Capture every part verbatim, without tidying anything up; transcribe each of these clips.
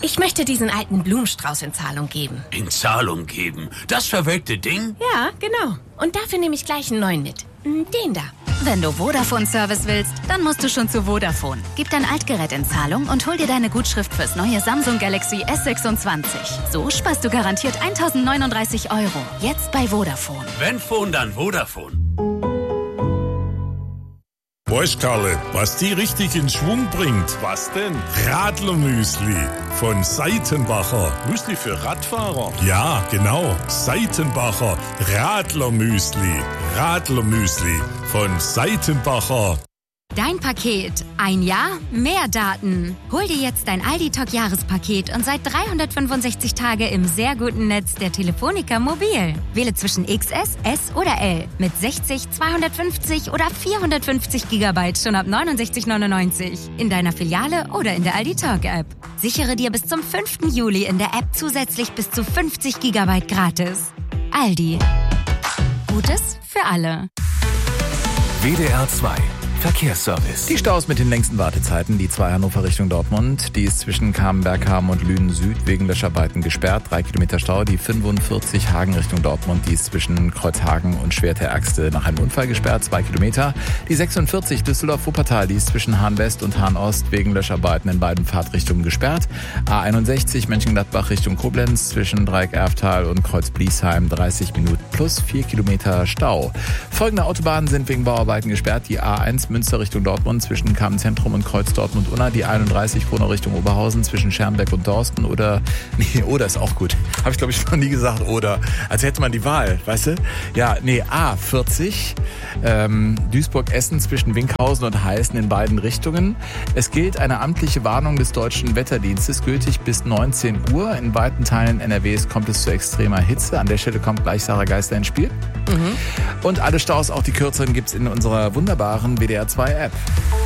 Ich möchte diesen alten Blumenstrauß in Zahlung geben. In Zahlung geben? Das verwelkte Ding? Ja, genau. Und dafür nehme ich gleich einen neuen mit. Den da. Wenn du Vodafone-Service willst, dann musst du schon zu Vodafone. Gib dein Altgerät in Zahlung und hol dir deine Gutschrift fürs neue Samsung Galaxy S sechsundzwanzig. So sparst du garantiert eintausendneununddreißig Euro. Jetzt bei Vodafone. Wenn Phone, dann Vodafone. Weißt, Karle, was die richtig in Schwung bringt? Was denn? Radlermüsli von Seitenbacher. Müsli für Radfahrer? Ja, genau. Seitenbacher Radlermüsli. Radlermüsli von Seitenbacher. Dein Paket. Ein Jahr, mehr Daten. Hol dir jetzt dein Aldi Talk Jahrespaket und sei dreihundertfünfundsechzig Tage im sehr guten Netz der Telefonica Mobil. Wähle zwischen X S, S oder L mit sechzig, zweihundertfünfzig oder vierhundertfünfzig Gigabyte schon ab neunundsechzig neunundneunzig in deiner Filiale oder in der Aldi Talk App. Sichere dir bis zum fünften Juli in der App zusätzlich bis zu fünfzig Gigabyte gratis. Aldi. Gutes für alle. W D R zwei Verkehrsservice. Die Staus mit den längsten Wartezeiten. Die zwei Hannover Richtung Dortmund. Die ist zwischen Kamenberghamen und Lünen Süd wegen Löscharbeiten gesperrt. Drei Kilometer Stau. Die fünfundvierzig Hagen Richtung Dortmund. Die ist zwischen Kreuzhagen und Schwerte-Ergste nach einem Unfall gesperrt. Zwei Kilometer. Die sechsundvierzig Düsseldorf-Wuppertal. Die ist zwischen Hahn-West und Hahn-Ost wegen Löscharbeiten in beiden Fahrtrichtungen gesperrt. A einundsechzig Mönchengladbach Richtung Koblenz zwischen Dreieck-Erftal und Kreuz-Bliesheim. dreißig Minuten plus vier Kilometer Stau. Folgende Autobahnen sind wegen Bauarbeiten gesperrt. Die A eins Münster Richtung Dortmund zwischen Kamen-Zentrum und Kreuz Dortmund-Unna, die einunddreißig Frohnau Richtung Oberhausen zwischen Schermbeck und Dorsten oder, nee, oder ist auch gut. Habe ich glaube ich noch nie gesagt, oder. Als hätte man die Wahl, weißt du? Ja, nee, A vierzig, ähm, Duisburg-Essen zwischen Winkhausen und Heißen in beiden Richtungen. Es gilt eine amtliche Warnung des Deutschen Wetterdienstes, gültig bis neunzehn Uhr. In weiten Teilen N R Ws kommt es zu extremer Hitze. An der Stelle kommt gleich Sarah Geister ins Spiel. Mhm. Und alle Staus, auch die kürzeren, gibt's in unserer wunderbaren W D R zwei App.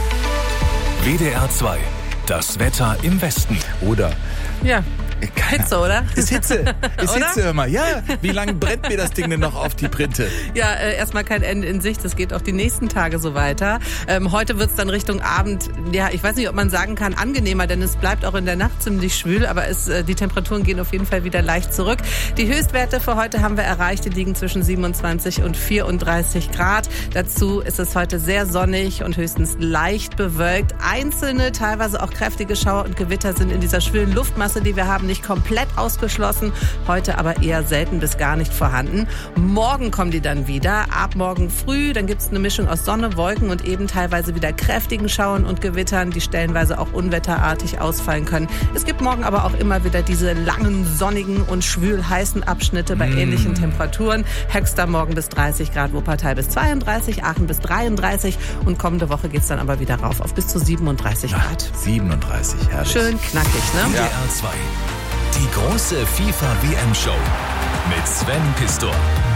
W D R zwei, das Wetter im Westen. Oder? Ja. Hitze, oder? Ist Hitze. Ist Hitze, hör mal. Ja, wie lange brennt mir das Ding denn noch auf die Printe? Ja, äh, erstmal kein Ende in Sicht. Das geht auch die nächsten Tage so weiter. Ähm, heute wird's dann Richtung Abend, ja, ich weiß nicht, ob man sagen kann, angenehmer, denn es bleibt auch in der Nacht ziemlich schwül, aber es, äh, die Temperaturen gehen auf jeden Fall wieder leicht zurück. Die Höchstwerte für heute haben wir erreicht. Die liegen zwischen siebenundzwanzig und vierunddreißig Grad. Dazu ist es heute sehr sonnig und höchstens leicht bewölkt. Einzelne, teilweise auch kräftige Schauer und Gewitter sind in dieser schwülen Luftmasse, die wir haben, nicht komplett ausgeschlossen, heute aber eher selten bis gar nicht vorhanden. Morgen kommen die dann wieder, ab morgen früh, dann gibt es eine Mischung aus Sonne, Wolken und eben teilweise wieder kräftigen Schauern und Gewittern, die stellenweise auch unwetterartig ausfallen können. Es gibt morgen aber auch immer wieder diese langen, sonnigen und schwül heißen Abschnitte bei mm. ähnlichen Temperaturen. Höchster morgen bis dreißig Grad, Wuppertal bis zweiunddreißig, Aachen bis dreiunddreißig und kommende Woche geht es dann aber wieder rauf auf bis zu siebenunddreißig Grad. Ach, siebenunddreißig, herrlich. Schön knackig, ne? W D R zwei. Die große FIFA-W M-Show mit Sven Pistor.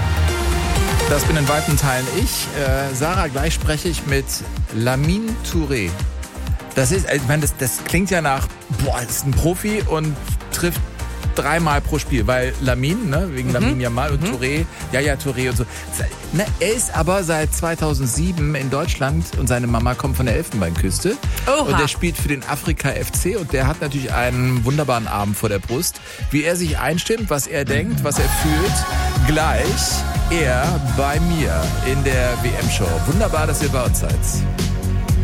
Das bin in weiten Teilen ich. Äh, Sarah, gleich spreche ich mit Lamine Touré. Das ist, ich meine, das, das klingt ja nach, boah, das ist ein Profi und trifft dreimal pro Spiel, weil Lamine, ne, wegen mhm. Lamine Yamal und mhm. Touré, Yaya Touré und so. Ne, er ist aber seit zweitausendsieben in Deutschland und seine Mama kommt von der Elfenbeinküste. Oha. Und er spielt für den Afrika F C und der hat natürlich einen wunderbaren Abend vor der Brust. Wie er sich einstimmt, was er denkt, was er fühlt, gleich er bei mir in der W M-Show. Wunderbar, dass ihr bei uns seid.